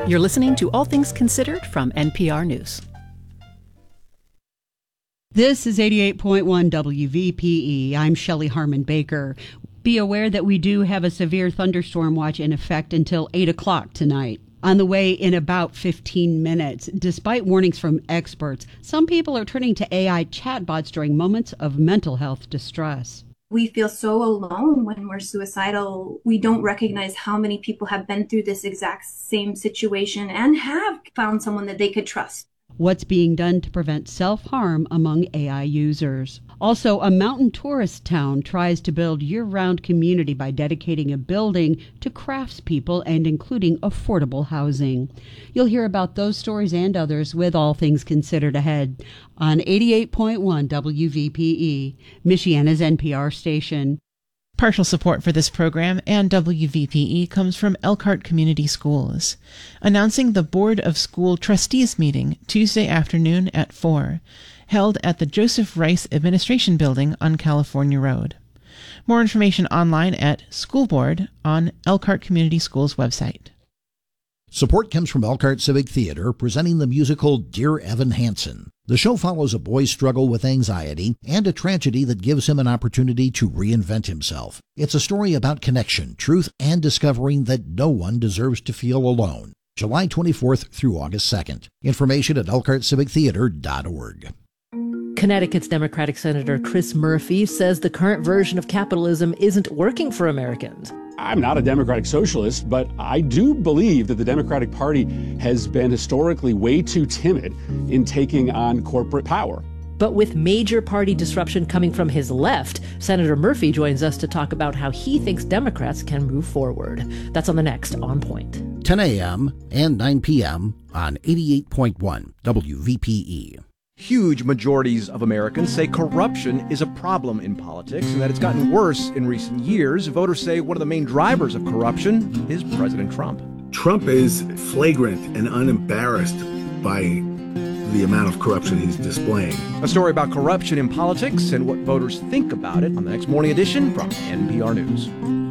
You're listening to All Things Considered from NPR News. This is 88.1 WVPE. I'm Shelley Harmon Baker. Be aware that we do have a severe thunderstorm watch in effect until 8 o'clock tonight. On the way in about 15 minutes. Despite warnings from experts, some people are turning to AI chatbots during moments of mental health distress. We feel so alone when we're suicidal. We don't recognize how many people have been through this exact same situation and have found someone that they could trust. What's being done to prevent self-harm among AI users? Also, a mountain tourist town tries to build year-round community by dedicating a building to craftspeople and including affordable housing. You'll hear about those stories and others with All Things Considered ahead on 88.1 WVPE, Michiana's NPR station. Partial support for this program and WVPE comes from Elkhart Community Schools, announcing the Board of School Trustees meeting Tuesday afternoon at 4, held at the Joseph Rice Administration Building on California Road. More information online at School Board on Elkhart Community Schools website. Support comes from Elkhart Civic Theater, presenting the musical Dear Evan Hansen. The show follows a boy's struggle with anxiety and a tragedy that gives him an opportunity to reinvent himself. It's a story about connection, truth, and discovering that no one deserves to feel alone. July 24th through August 2nd. Information at elkhartcivictheater.org. Connecticut's Democratic Senator Chris Murphy says the current version of capitalism isn't working for Americans. I'm not a democratic socialist, but I do believe that the Democratic Party has been historically way too timid in taking on corporate power. But with major party disruption coming from his left, Senator Murphy joins us to talk about how he thinks Democrats can move forward. That's on the next On Point. 10 a.m. and 9 p.m. on 88.1 WVPE. Huge majorities of Americans say corruption is a problem in politics and that it's gotten worse in recent years. Voters say one of the main drivers of corruption is President Trump. Trump is flagrant and unembarrassed by the amount of corruption he's displaying. A story about corruption in politics and what voters think about it on the next morning edition from NPR News.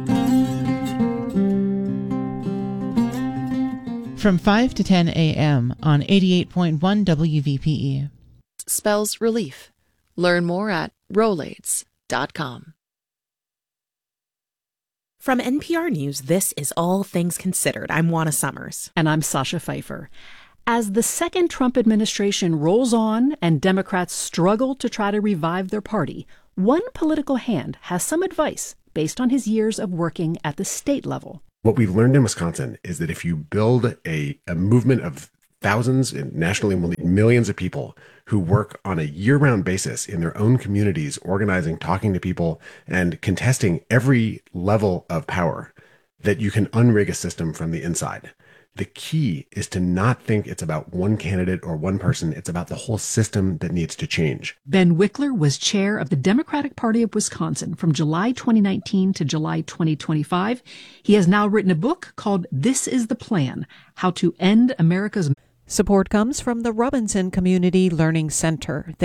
From 5 to 10 a.m. on 88.1 WVPE. Spells relief. Learn more at Rolaids.com. From NPR News, this is All Things Considered. I'm Juana Summers. And I'm Sasha Pfeiffer. As the second Trump administration rolls on and Democrats struggle to try to revive their party, one political hand has some advice based on his years of working at the state level. What we've learned in Wisconsin is that if you build a movement of thousands and nationally millions of people who work on a year-round basis in their own communities, organizing, talking to people, and contesting every level of power, that you can unrig a system from the inside. The key is to not think it's about one candidate or one person. It's about the whole system that needs to change. Ben Wickler was chair of the Democratic Party of Wisconsin from July 2019 to July 2025. He has now written a book called This is the Plan: How to End America's. Support comes from the Robinson Community Learning Center.